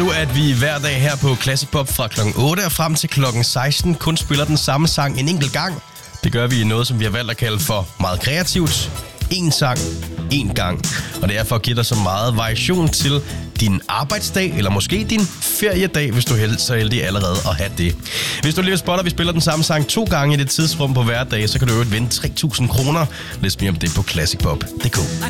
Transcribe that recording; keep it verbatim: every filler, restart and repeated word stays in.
du, at vi hver dag her på Classic Pop fra klokken otte og frem til klokken seksten kun spiller den samme sang en enkelt gang? Det gør vi i noget, som vi har valgt at kalde for meget kreativt. En sang, en gang. Og det er for at give dig så meget variation til din arbejdsdag, eller måske din feriedag, hvis du er så heldig allerede at have det. Hvis du lige vil spotte, at vi spiller den samme sang to gange i det tidsrum på hver dag, så kan du jo vinde tre tusind kroner. Læs mere om det på classic pop punktum d k.